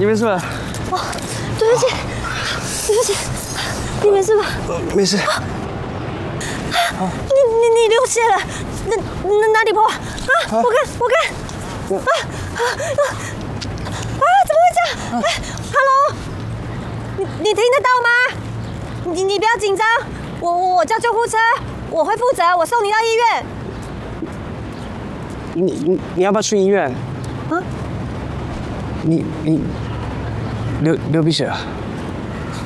没事吧？ 哦，对不起，对不起，你没事吧？ 没事。 你流血了，哪里破啊？我看，怎么会这样？哎 ，Hello， 你听得到吗？你不要紧张，我叫救护车，我会负责，我送你到医院。 你要不要去医院？ 啊？ 你流鼻血了。